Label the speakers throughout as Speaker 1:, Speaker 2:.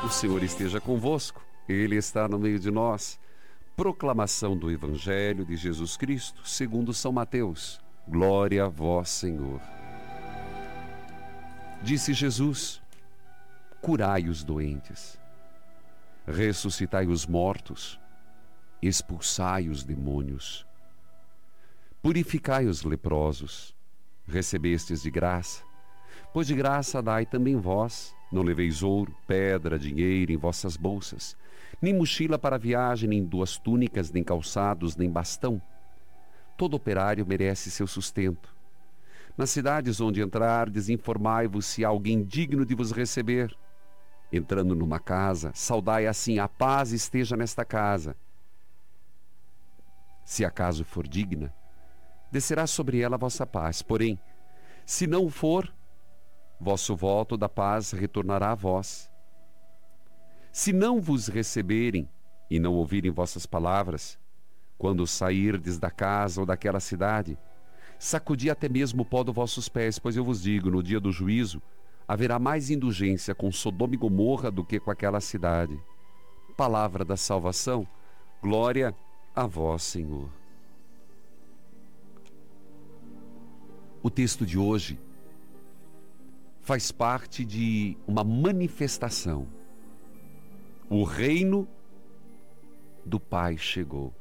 Speaker 1: O Senhor esteja convosco, Ele está no meio de nós. Proclamação do Evangelho de Jesus Cristo, segundo São Mateus. Glória a vós, Senhor. Disse Jesus: curai os doentes, ressuscitai os mortos, expulsai os demônios, purificai os leprosos, recebestes de graça, pois de graça dai também vós. Não leveis ouro, pedra, dinheiro em vossas bolsas, nem mochila para a viagem, nem 2 túnicas, nem calçados, nem bastão. Todo operário merece seu sustento. Nas cidades onde entrardes, informai-vos se há alguém digno de vos receber. Entrando numa casa, saudai assim: a paz esteja nesta casa. Se acaso for digna, descerá sobre ela a vossa paz. Porém, se não for, vosso voto da paz retornará a vós. Se não vos receberem e não ouvirem vossas palavras, quando sairdes da casa ou daquela cidade, sacudi até mesmo o pó dos vossos pés, pois eu vos digo, no dia do juízo, haverá mais indulgência com Sodoma e Gomorra do que com aquela cidade. Palavra da salvação, glória a vós, Senhor. O texto de hoje faz parte de uma manifestação. O reino do Pai chegou.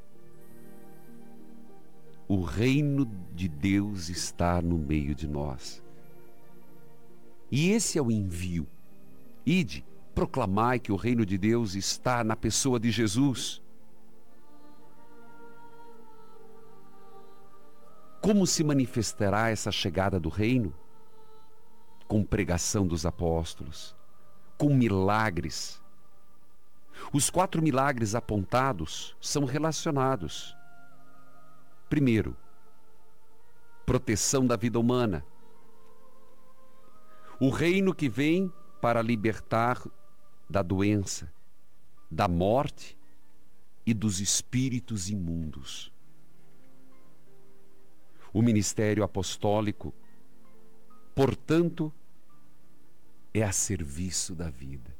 Speaker 1: O reino de Deus está no meio de nós. E esse é o envio. Ide, proclamai que o reino de Deus está na pessoa de Jesus. Como se manifestará essa chegada do reino? Com pregação dos apóstolos, com milagres. Os 4 milagres apontados são relacionados. Primeiro, proteção da vida humana. O reino que vem para libertar da doença, da morte e dos espíritos imundos. O ministério apostólico, portanto, é a serviço da vida.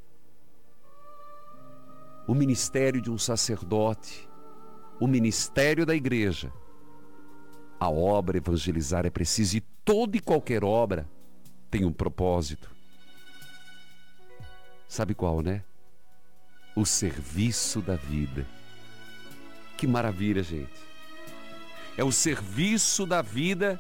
Speaker 1: O ministério de um sacerdote, o ministério da igreja. A obra evangelizar é preciso, e toda e qualquer obra tem um propósito. Sabe qual, né? O serviço da vida. Que maravilha, gente. É o serviço da vida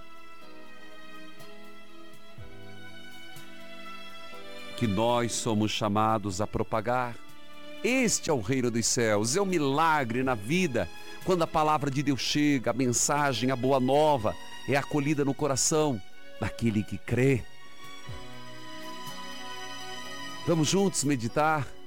Speaker 1: que nós somos chamados a propagar. Este é o reino dos céus, é o milagre na vida, quando a palavra de Deus chega, a mensagem, a boa nova, é acolhida no coração daquele que crê. Vamos juntos meditar